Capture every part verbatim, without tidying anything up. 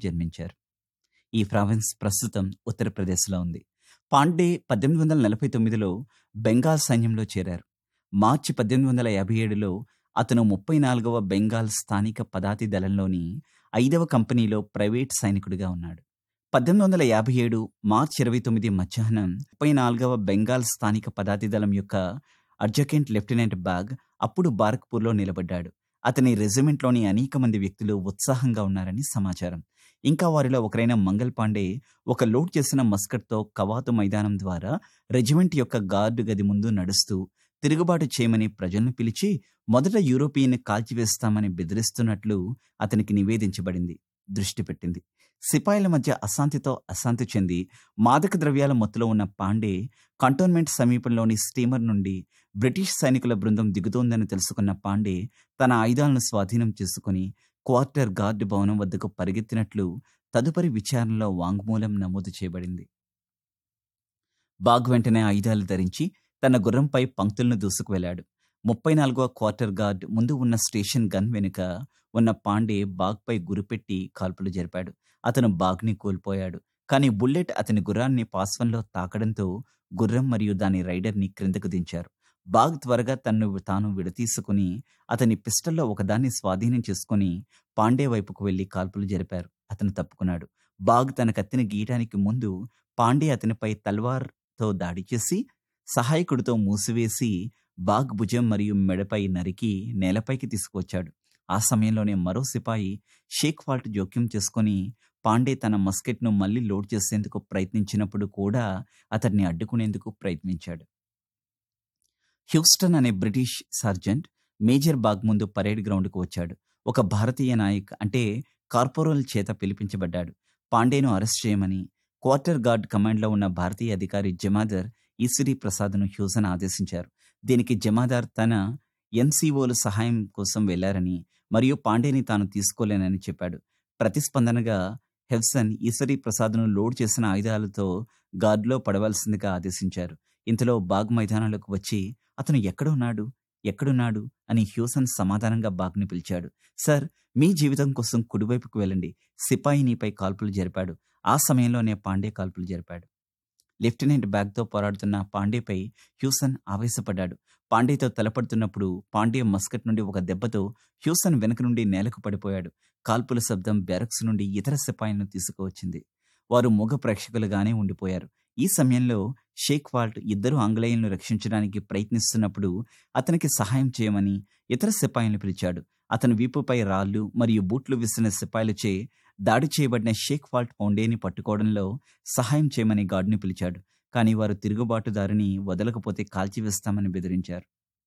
జన్మించారు. ఈ ప్రావిన్స్ ప్రస్తుతం ఉత్తరప్రదేశ్‌లో ఉంది. పాండే పద్దెనిమిది వందల నలభై తొమ్మిదిలో బెంగాల్ సైన్యంలో చేరారు. మార్చి పద్దెనిమిది వందల యాభై ఏడులో అతను ముప్పై నాలుగవ బెంగాల్ స్థానిక పదాతి దళంలోని ఐదవ కంపెనీలో ప్రైవేట్ సైనికుడిగా ఉన్నాడు. పద్దెనిమిది వందల యాభై ఏడు మార్చి ఇరవై తొమ్మిది మధ్యాహ్నం ముప్పై నాలుగవ బెంగాల్ స్థానిక పదాతి దళం యొక్క అడ్జకెంట్ లెఫ్టినెంట్ బాగ్ అప్పుడు బారక్పూర్‌లో నిలబడ్డాడు. అతని రెజిమెంట్‌లోని అనేక మంది వ్యక్తులు ఉత్సాహంగా ఉన్నారని సమాచారం. ఇంకా వారిలో ఒకరైన మంగల్ పాండే ఒక లోడ్ చేసిన మస్కట్‌తో కవాతు మైదానం ద్వారా రెజిమెంట్ యొక్క గార్డు గది ముందు నడుస్తూ తిరుగుబాటు చేయమని ప్రజలను పిలిచి మొదట యూరోపియన్‌ని కాల్చివేస్తామని బెదిరిస్తున్నట్లు అతనికి నివేదించబడింది. దృష్టి పెట్టింది. సిపాయిల మధ్య అశాంతితో అశాంతి చెంది మాదక ద్రవ్యాల మత్తులో ఉన్న పాండే కంటోన్మెంట్ సమీపంలోని స్టీమర్ నుండి బ్రిటిష్ సైనికుల బృందం దిగుతోందని తెలుసుకున్న పాండే తన ఆయుధాలను స్వాధీనం చేసుకుని క్వార్టర్ గార్డ్ భవనం వద్దకు పరిగెత్తినట్లు తదుపరి విచారణలో వాంగ్మూలం నమోదు చేయబడింది. బాగ్ వెంటనే ఆయుధాలు ధరించి తన గుర్రంపై పంక్తులను దూసుకు వెళ్లాడు. ముప్పై నాలుగవ క్వార్టర్ గార్డ్ ముందు ఉన్న స్టేషన్ గన్ వెనుక ఉన్న పాండే బాగ్పై గురిపెట్టి కాల్పులు జరిపాడు. అతను బాగ్ని కోల్పోయాడు. కానీ బుల్లెట్ అతని గుర్రాన్ని పార్శ్వంలో తాకడంతో గుర్రం మరియు దాని రైడర్ని క్రిందకు దించారు. బాగ్ త్వరగా తన్ను తాను విడతీసుకుని అతని పిస్టల్లో ఒకదాన్ని స్వాధీనం చేసుకుని పాండే వైపుకు వెళ్లి కాల్పులు జరిపారు. అతను తప్పుకున్నాడు. బాగ్ తన కత్తిని గీయటానికి ముందు పాండే అతనిపై తల్వార్తో దాడి చేసి సహాయకుడితో మూసివేసి బాగ్ భుజం మరియు మెడపై నరికి నేలపైకి తీసుకువచ్చాడు. ఆ సమయంలోనే మరో సిపాయి షేక్ వాల్ట్ జోక్యం చేసుకుని పాండే తన మస్కెట్ను మళ్లీ లోడ్ చేసేందుకు ప్రయత్నించినప్పుడు కూడా అతన్ని అడ్డుకునేందుకు ప్రయత్నించాడు. హ్యూస్టన్ అనే బ్రిటిష్ సర్జెంట్ మేజర్ బాగ్ ముందు పరేడ్ గ్రౌండ్కు వచ్చాడు. ఒక భారతీయ నాయక్ అంటే కార్పొరల్ చేత పిలిపించబడ్డాడు. పాండేను అరెస్ట్ చేయమని క్వార్టర్ గార్డ్ కమాండ్లో ఉన్న భారతీయ అధికారి జమాదార్ ఈశ్వరీ ప్రసాద్ను హ్యూసన్ ఆదేశించారు. దీనికి జమాదార్ తన ఎన్సీఓలు సహాయం కోసం వెళ్లారని మరియు పాండేని తాను తీసుకోలేనని చెప్పాడు. ప్రతిస్పందనగా హెవ్సన్ ఈశ్వరీ ప్రసాద్ను లోడ్ చేసిన ఆయుధాలతో గార్డులో పడవలసిందిగా ఆదేశించారు. ఇంతలో బాగ్ మైదానంలోకి వచ్చి అతను ఎక్కడున్నాడు ఎక్కడున్నాడు అని హ్యూసన్ సమాధానంగా బాగ్ని పిలిచాడు. సార్, మీ జీవితం కోసం కుడివైపుకు వెళ్ళండి. సిపాయి నీపై కాల్పులు జరిపాడు. ఆ సమయంలోనే పాండే కాల్పులు జరిపాడు. లెఫ్టినెంట్ బ్యాగ్తో పోరాడుతున్న పాండేపై హ్యూసన్ ఆవేశపడ్డాడు. పాండేతో తలపడుతున్నప్పుడు పాండే మస్కట్ నుండి ఒక దెబ్బతో హ్యూసన్ వెనక నుండి నేలకు పడిపోయాడు. కాల్పుల శబ్దం బ్యారక్స్ నుండి ఇతర సిపాయిలను తీసుకువచ్చింది. వారు మూగ ప్రేక్షకులుగానే ఉండిపోయారు. ఈ సమయంలో షేక్ వాల్ట్ ఇద్దరు ఆంగ్లేయులను రక్షించడానికి ప్రయత్నిస్తున్నప్పుడు అతనికి సహాయం చేయమని ఇతర సిపాయిలను పిలిచాడు. అతని వీపుపై రాళ్లు మరియు బూట్లు విసిరిన సిపాయిలచే దాడి చేయబడిన షేక్ వాల్ట్ పాండేని పట్టుకోవడంలో సహాయం చేయమని గార్డుని పిలిచాడు. కానీ వారు తిరుగుబాటుదారిని వదలకపోతే కాల్చివేస్తామని బెదిరించారు.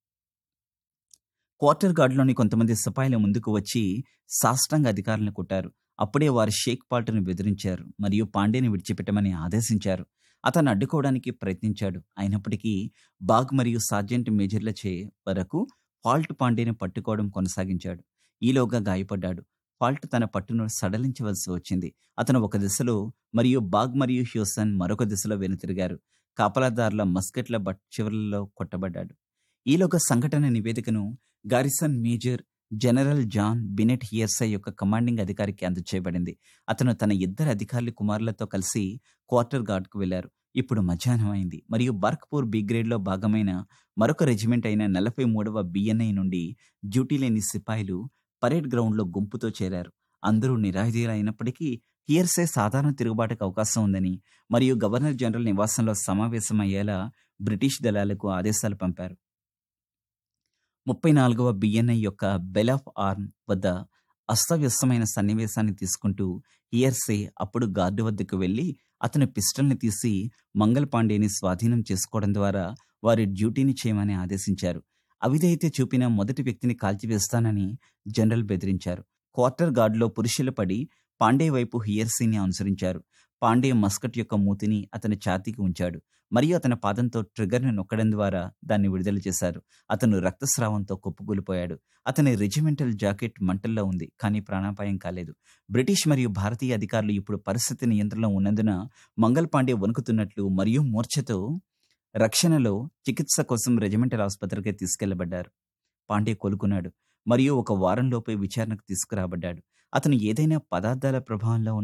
క్వార్టర్ గార్డులోని కొంతమంది సిపాయిల ముందుకు వచ్చి సాష్టాంగ అధికారులను కొట్టారు. అప్పుడే వారు షేక్ వాల్ట్ను బెదిరించారు మరియు పాండేని విడిచిపెట్టమని ఆదేశించారు. అతను అడ్డుకోవడానికి ప్రయత్నించాడు. అయినప్పటికీ బాగ్ మరియు సార్జెంట్ మేజర్లచే వరకు ఫాల్ట్ పాండేని పట్టుకోవడం కొనసాగించాడు. ఈలోగా గాయపడ్డాడు. ఫాల్ట్ తన పట్టును సడలించవలసి వచ్చింది. అతను ఒక దిశలో మరియు బాగ్ మరియు హ్యూసన్ మరొక దిశలో వెనుతిరిగారు. కాపలాదారుల మస్కెట్ల బట్ చివరలలో కొట్టబడ్డాడు. ఈలోగా సంఘటన నివేదికను garrison major general John Binet హియర్సై యొక్క కమాండింగ్ అధికారికి అందచేయబడింది. అతను తన ఇద్దరు అధికారుల కుమారులతో కలిసి క్వార్టర్ గార్డ్కు వెళ్లారు. ఇప్పుడు మధ్యాహ్నం అయింది మరియు బర్క్పూర్ బి గ్రేడ్లో భాగమైన మరొక రెజిమెంట్ అయిన నలభై మూడవ బిఎన్ఐ నుండి డ్యూటీ లేని సిపాయిలు పరేడ్ గ్రౌండ్లో గుంపుతో చేరారు. అందరూ నిరాయుధులైనప్పటికీ హియర్సే సాధారణ తిరుగుబాటుకు అవకాశం ఉందని మరియు గవర్నర్ జనరల్ నివాసంలో సమావేశమయ్యేలా బ్రిటిష్ దళాలకు ఆదేశాలు పంపారు. ముప్పై నాలుగవ బిఎన్ఐ యొక్క బెల్ ఆఫ్ ఆర్మ్ వద్ద అస్తవ్యస్తమైన సన్నివేశాన్ని తీసుకుంటూ హియర్సే అప్పుడు గార్డు వద్దకు వెళ్లి అతని పిస్టల్ని తీసి మంగల్ పాండేని స్వాధీనం చేసుకోవడం ద్వారా వారి డ్యూటీని చేయమని ఆదేశించారు. అవిధేయత చూపిన మొదటి వ్యక్తిని కాల్చివేస్తానని జనరల్ బెదిరించారు. క్వార్టర్ గార్డులో పురుషులు పడి పాండే వైపు హియర్సీని అనుసరించారు. పాండే మస్కట్ యొక్క మూతిని అతని ఛాతీకి ఉంచాడు మరియు అతని పాదంతో ట్రిగర్ను నొక్కడం ద్వారా దాన్ని విడుదల చేశారు. అతను రక్తస్రావంతో కుప్పకూలిపోయాడు. అతని రెజిమెంటల్ జాకెట్ మంటల్లో ఉంది, కానీ ప్రాణాపాయం కాలేదు. బ్రిటిష్ మరియు భారతీయ అధికారులు ఇప్పుడు పరిస్థితి నియంత్రణలో ఉన్నందున మంగల్ పాండే వణుకుతున్నట్లు మరియు మూర్ఛతో రక్షణలో చికిత్స కోసం రెజిమెంటల్ ఆసుపత్రికి తీసుకెళ్లబడ్డారు. పాండే కోలుకున్నాడు మరియు ఒక వారంలోపే విచారణకు తీసుకురాబడ్డాడు. అతను ఏదైనా పదార్థాల ప్రభావంలో